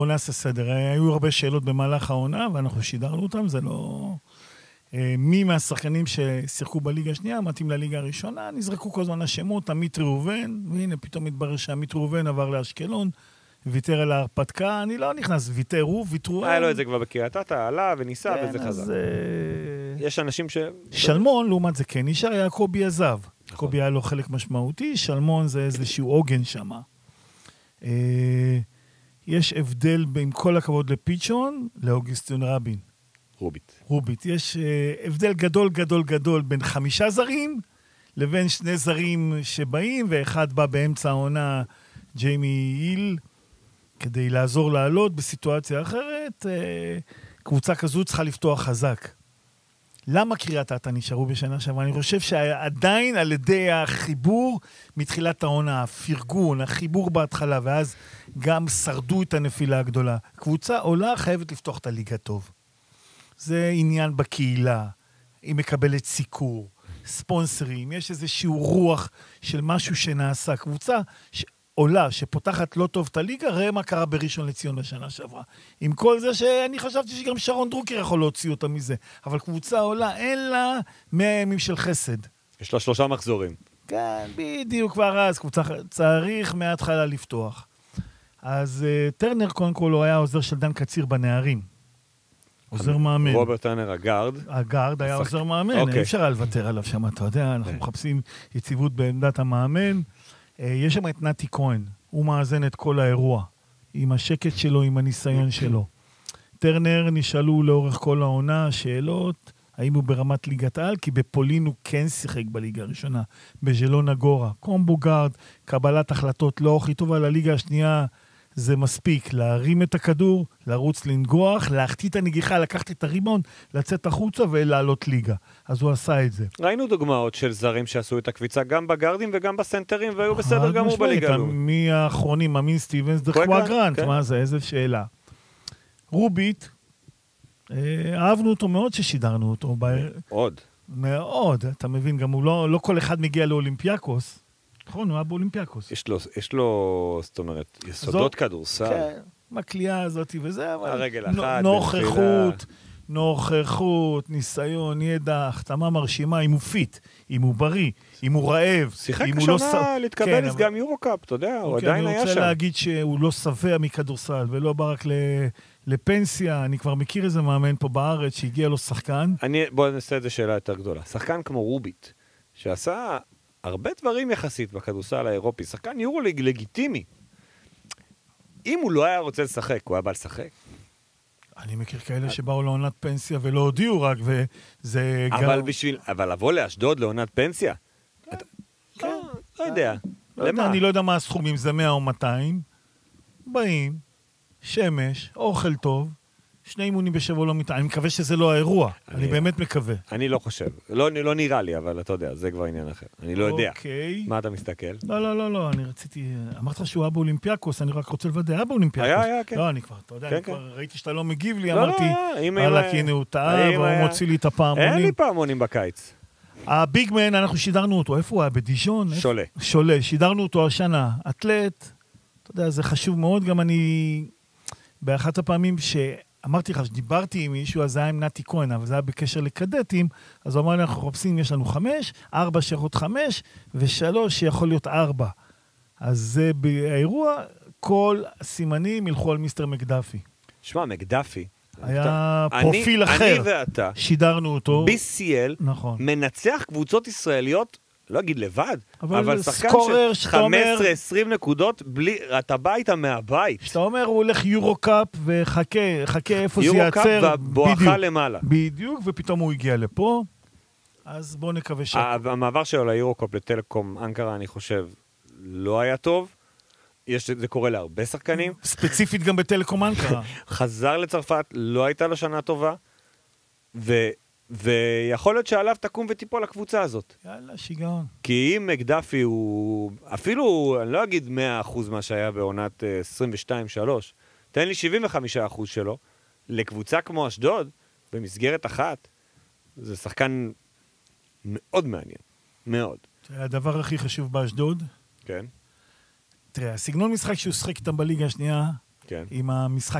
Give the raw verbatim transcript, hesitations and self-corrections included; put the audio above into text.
בוא נעשה סדר. היו הרבה שאלות במהלך העונה, ואנחנו שידרנו אותם, זה לא... מי מהשחקנים ששיחקו בליגה השנייה, מתאים לליגה הראשונה, נזרקו כל זמן השמות, עמית ראובן, והנה פתאום מתברר שעמית ראובן עבר לאשקלון, ויתר על ההרפתקה, אני לא נכנס, ויתר הוא, ויתרו... היה לו את זה כבר בקריית אתא, עלה וניסה וזה חזר. יש אנשים ש... שלמון, לעומת זה כן, נשאר יעקובי עזב. יעקובי היה לו חלק משמעותי, שלמון זה איזשהו עוגן שם. יש הבדל עם כל הכבוד לפיצ'ון, לאוגוסטין רבין. רוביט. רוביט. יש הבדל גדול גדול גדול בין חמישה זרים, לבין שני זרים שבאים, ואחד בא באמצע העונה, ג'יימי היל, כדי לעזור לעלות בסיטואציה אחרת. קבוצה כזו צריכה לפתוח חזק. למה קריית אתא נשארו בשנה שעברה? אני חושב שעדיין על ידי החיבור מתחילת העונה, הפרגון, החיבור בהתחלה, ואז גם שרדו את הנפילה הגדולה. קבוצה עולה חייבת לפתוח את הליגה טוב. זה עניין בקהילה, היא מקבלת סיקור, ספונסרים, יש איזשהו רוח של משהו שנעשה. קבוצה עולה שפותחת לא טוב את הליגה, ראה מה קרה בראשון לציון בשנה שעברה. עם כל זה שאני חשבתי שגם שרון דרוקר יכול להוציא אותה מזה. אבל קבוצה עולה, אין לה מאה ימים של חסד. יש לה שלושה מחזורים. כן, בדיוק כבר אז, קבוצה צריך מההתחלה לפתוח. אז uh, טרנר קודם כל הוא היה עוזר של דן קציר בנערים. עוזר מאמן. רוברט טרנר, הגארד. הגארד היה עוזר מאמן, אי אפשר לוותר עליו שם, אתה יודע, אנחנו מחפשים יציבות בעמדת המאמן. יש שם את נתי כהן, הוא מאזן את כל האירוע, עם השקט שלו, עם הניסיון שלו. טרנר נשאלו לאורך כל העונה שאלות, האם הוא ברמת ליגת העל, כי בפולין הוא כן שיחק בליגה הראשונה, בז'לון אגורה, קומבו גארד, קבלת החלטות לא הכי טובה לליגה השנייה, זה מספיק, להרים את הכדור, לרוץ לנגוח, להחטיא את הנגיחה, לקחת את הריבון, לצאת החוצה ולעלות ליגה. אז הוא עשה את זה. ראינו דוגמאות של זרים שעשו את הקביצה גם בגארדים וגם בסנטרים, והיו בסדר גמור בליגה. מי האחרונים, אמין סטיבנס, דרך קוואגרנט, מה זה, איזה שאלה. רוביט, אהבנו אותו מאוד ששידרנו אותו. מאוד. מאוד, אתה מבין, גם הוא לא כל אחד מגיע לאולימפיאקוס, נכון, הוא היה באולימפיאקוס. יש לו, יש לו, זאת אומרת, יסודות כדורסל. כן, מקליעה הזאת וזה, אבל... הרגל אחת. נוכחות, נוכחות, ניסיון, ידע, החתמה מרשימה, אם הוא פיט, אם הוא בריא, אם הוא רעב. שיחק שנה להתקבל לסגם יורו-קאפ, אתה יודע, הוא עדיין היה שם. אני רוצה להגיד שהוא לא שבע מכדורסל, ולא בא רק לפנסיה. אני כבר מכיר איזה מאמן פה בארץ שהגיע לו שחקן. בוא נעשה את זה שאלה יותר גדולה. שחקן כמו רוביט, שעשה... הרבה דברים יחסית בכדורסל האירופי. שחקן יורוליג לגיטימי. אם הוא לא היה רוצה לשחק, הוא היה בא לשחק. אני מכיר כאלה שבאו לעונת פנסיה ולא הודיעו רק, וזה... אבל בשביל... אבל לבוא לאשדוד לעונת פנסיה? לא, לא יודע. אני לא יודע מה הסכומים, זה מאה או מאתיים. באים, שמש, אוכל טוב, שני אימונים בשבוע לא מתאים. אני מקווה שזה לא האירוע. אני באמת מקווה. אני לא חושב. לא נראה לי, אבל אתה יודע, זה כבר עניין אחר. אני לא יודע. מה אתה מסתכל? לא, לא, לא, לא. אני רציתי... אמרת לך שהוא היה באולימפיאקוס, אני רק רוצה לוודא. היה באולימפיאקוס. היה, היה, כן. לא, אני כבר, אתה יודע, אני כבר ראיתי שאתה לא מגיב לי, אמרתי, הלאה, הנה הוא טעה, והוא מוציא לי את הפעמונים. אין לי פעמונים בקיץ. הביגמן, אנחנו שידרנו אותו. איפה הוא היה? בדישון? שולה. שולה. שידרנו אותו השנה. אתלט, אתה יודע, זה חשוב מאוד. גם אני, באחת הפעמים ש... אמרתי לך שדיברתי עם מישהו, אז זה היה עם נתי כהן, אבל זה היה בקשר לקדטים, אז הוא אמר לי, אנחנו חופשים, יש לנו חמש, ארבע שיכות חמש, ושלוש שיכול להיות ארבע. אז זה באירוע, כל הסימנים ילכו על מיסטר מקדפי. שמע, מקדפי. היה פרופיל אחר. אני ואתה. שידרנו אותו. בי סי אל. נכון. מנצח קבוצות ישראליות, לא אגיד לבד, אבל, אבל שחקן של חמש עשרה עשרים נקודות, בלי, אתה בא איתה מהבית. שאתה אומר, הוא הולך יורו-קאפ וחכה, חכה איפה זה יעצר. יורו-קאפ בואכה למעלה. בדיוק, ופתאום הוא הגיע לפה. אז בואו נקווה ש... המעבר שלו ליורו-קאפ לטלקום אנקרה, אני חושב, לא היה טוב. יש, זה קורה להרבה שחקנים. ספציפית גם בטלקום אנקרה. חזר לצרפת, לא הייתה לו שנה טובה, ו... ויכול להיות שעליו תקום וטיפול לקבוצה הזאת. יאללה, שיגעון. כי אם מקדפי הוא, אפילו, אני לא אגיד מאה אחוז מה שהיה בעונת עשרים ושתיים שלוש, תן לי שבעים וחמישה אחוז שלו, לקבוצה כמו אשדוד, במסגרת אחת, זה שחקן מאוד מעניין. מאוד. הדבר הכי חשוב באשדוד. כן. תראה, הסגנון משחק שהוא שחק איתם בליגה השנייה, כן. עם המשחק